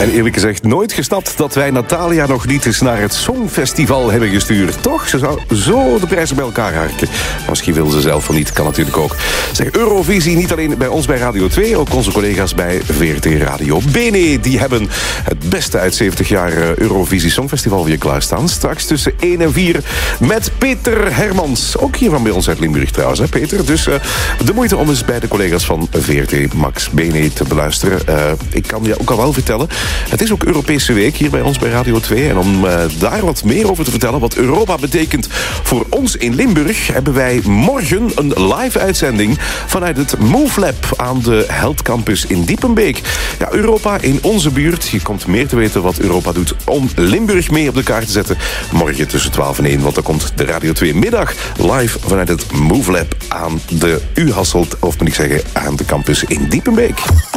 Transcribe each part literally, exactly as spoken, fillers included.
En eerlijk gezegd nooit gesnapt dat wij Natalia nog niet eens naar het Songfestival hebben gestuurd. Toch? Ze zou zo de prijzen bij elkaar harken. Misschien wil ze zelf van niet, kan natuurlijk ook. Zeg, Eurovisie niet alleen bij ons bij Radio twee, ook onze collega's bij V R T Radio Bene. Die hebben het beste uit zeventig jaar Eurovisie Songfestival voor je klaarstaan. Straks tussen één en vier met Peter Hermans. Ook hier van bij ons uit Limburg trouwens, hè Peter. Dus uh, de moeite om eens bij de collega's van V R T Max Bene te beluisteren. Uh, ik kan je ook al wel vertellen, het is ook Europese Week hier bij ons bij Radio twee. En om uh, daar wat meer over te vertellen, wat Europa betekent voor ons in Limburg, hebben wij morgen een live uitzending vanuit het Move Lab aan de Held Campus in Diepenbeek. Ja, Europa in onze buurt. Je komt meer te weten wat Europa doet om Limburg mee op de kaart te zetten. Morgen tussen twaalf en één, want dan komt de Radio twee middag live vanuit het Move Lab aan de U-Hasselt, of moet ik zeggen, aan de campus in Diepenbeek.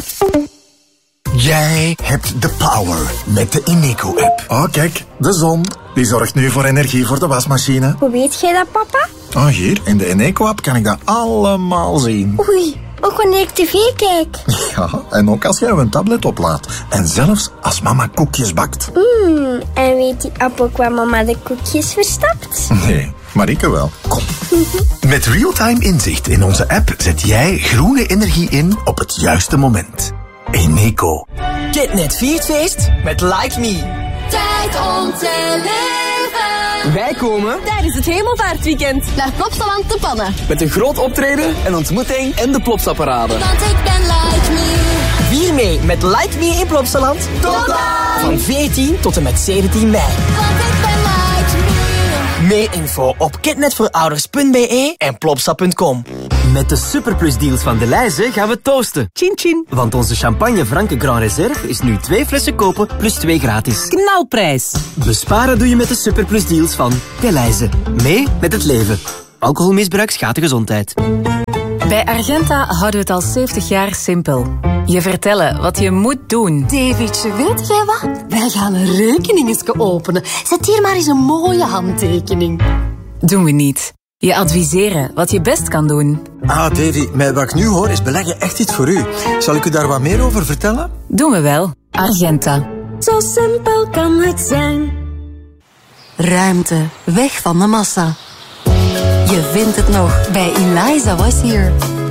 Jij hebt de power met de Eneco-app. Oh, kijk, de zon. Die zorgt nu voor energie voor de wasmachine. Hoe weet jij dat, papa? Oh, hier, in de Eneco-app kan ik dat allemaal zien. Oei, ook wanneer ik tv kijk. Ja, en ook als jij een tablet oplaadt. En zelfs als mama koekjes bakt. Mm, en weet die app ook waar mama de koekjes verstapt? Nee, Marieke wel. Kom. Met real-time inzicht in onze app zet jij groene energie in op het juiste moment. Eneco. Kitnet viert feest met Like Me. Tijd om te leven. Wij komen tijdens het Hemelvaartweekend naar Plopsaland te Pannen. Met een groot optreden, een ontmoeting en de Plopsaparade. Want ik ben Like Me. Vier mee met Like Me in Plopsaland. Tot dan! Van veertien tot en met zeventien mei. Want ik ben Like Me. Meer info op kitnetvoorouders punt b e en plopsa punt com. Met de Superplus deals van Delhaize gaan we toosten. Chin chin. Want onze champagne Franke Grand Reserve is nu twee flessen kopen plus twee gratis. Knalprijs. Besparen doe je met de Superplus deals van Delhaize. Mee met het leven. Alcoholmisbruik schaadt de gezondheid. Bij Argenta houden we het al zeventig jaar simpel. Je vertellen wat je moet doen. Davidje, weet jij wat? Wij gaan een rekeningetje openen. Zet hier maar eens een mooie handtekening. Doen we niet. Je adviseren wat je best kan doen. Ah, Davy, met wat ik nu hoor is beleggen echt iets voor u. Zal ik u daar wat meer over vertellen? Doen we wel. Argenta. Zo simpel kan het zijn. Ruimte, weg van de massa. Je vindt het nog bij Eliza Was Here.